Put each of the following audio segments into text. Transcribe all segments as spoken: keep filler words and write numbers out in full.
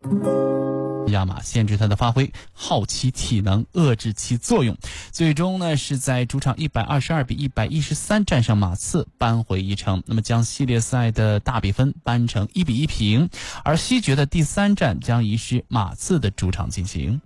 亚马限制他的发挥，耗其体能，遏制其作用，最终呢是在主场一百二十二比一百一十三战胜马刺，扳回一城，那么将系列赛的大比分扳成一比一平，而西决的第三战将移师马刺的主场进行。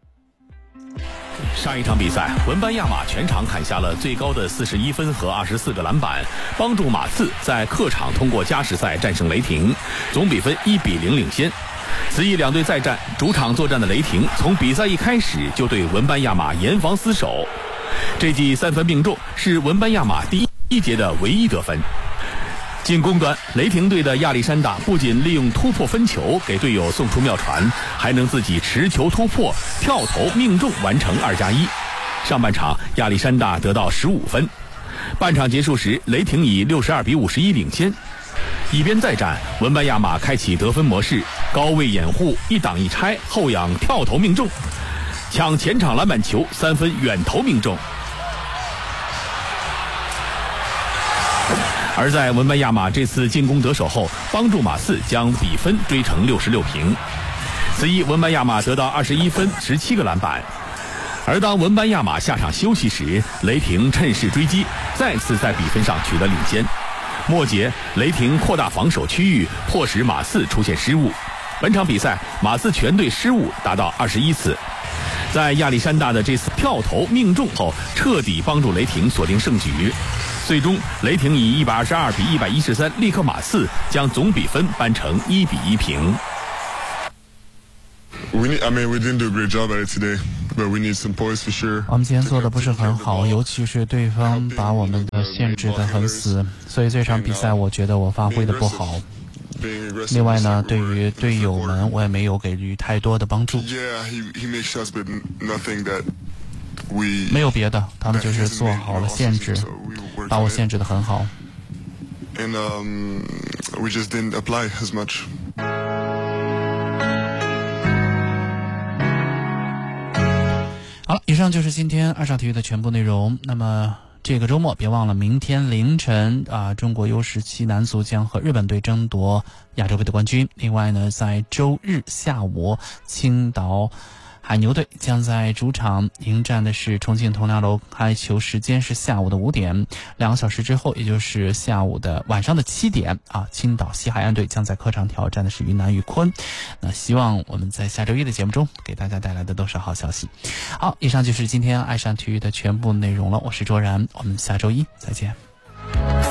上一场比赛，文班亚马全场砍下了最高的四十一分和二十四个篮板，帮助马刺在客场通过加时赛战胜雷霆，总比分一比零领先。此役两队再战，主场作战的雷霆从比赛一开始就对文班亚马严防死守，这记三分命中，是文班亚马第一节的唯一得分。进攻端，雷霆队的亚历山大不仅利用突破分球给队友送出妙传，还能自己持球突破，跳投命中，完成二加一。上半场，亚历山大得到十五分。半场结束时，雷霆以六十二比五十一领先。一边再战，文班亚马开启得分模式，高位掩护，一挡一拆，后仰跳投命中，抢前场篮板球，三分远投命中。而在文班亚马这次进攻得手后，帮助马刺将比分追成六十六平。此役文班亚马得到二十一分，十七个篮板。而当文班亚马下场休息时，雷霆趁势追击，再次在比分上取得领先。末节，雷霆扩大防守区域，迫使马刺出现失误。本场比赛，马刺全队失误达到二十一次。在亚历山大的这次跳投命中后，彻底帮助雷霆锁定胜局。最终，雷霆以一百二十二比一百一十三力克马刺，将总比分扳成一比一平。 We need, I mean, we didn't do a great job at it today, but we need some points for sure. 我们今天做的不是很好，尤其是对方把我们的限制得很死，所以这场比赛我觉得我发挥的不好。另外呢，对于队友们，我也没有给予太多的帮助。没有别的，他们就是做好了限制，把我限制得很好。 And um, we just didn't apply as much. 好了，以上就是今天爱上体育的全部内容。那么这个周末别忘了，明天凌晨啊，中国 U 十七 男足将和日本队争夺亚洲杯的冠军。另外呢，在周日下午，青岛海牛队将在主场迎战的是重庆铜梁楼，开球时间是下午的五点，两个小时之后，也就是下午的晚上的七点啊，青岛西海岸队将在客场挑战的是云南玉坤。那希望我们在下周一的节目中给大家带来的都是好消息。好，以上就是今天爱上体育的全部内容了，我是卓然，我们下周一再见。